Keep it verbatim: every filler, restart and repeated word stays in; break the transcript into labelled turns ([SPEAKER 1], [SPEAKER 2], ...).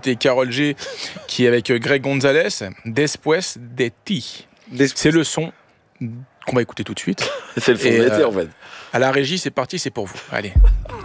[SPEAKER 1] c'était Karol G qui est avec Greg Gonzalez, Después de ti.
[SPEAKER 2] Des...
[SPEAKER 1] C'est le son qu'on va écouter tout de suite.
[SPEAKER 2] C'est le fond de l'été,
[SPEAKER 1] euh,
[SPEAKER 2] en fait.
[SPEAKER 1] À la régie, c'est parti, c'est pour vous. Allez.